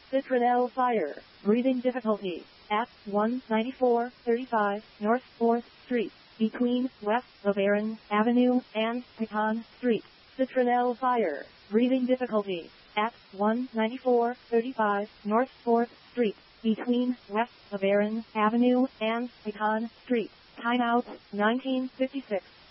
Citronelle Fire, breathing difficulty, at 19435 North 4th Street, between West LeBaron Avenue and Pecan Street. Citronelle Fire, breathing difficulty, at 19435 North 4th Street, between West LeBaron Avenue and Pecan Street. Timeout, 1956.